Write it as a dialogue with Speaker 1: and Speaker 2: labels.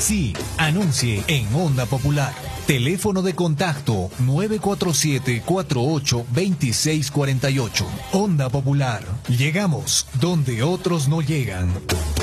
Speaker 1: Sí, anuncie en Onda Popular. Teléfono de contacto 947-48-2648. Onda Popular. Llegamos donde otros no llegan.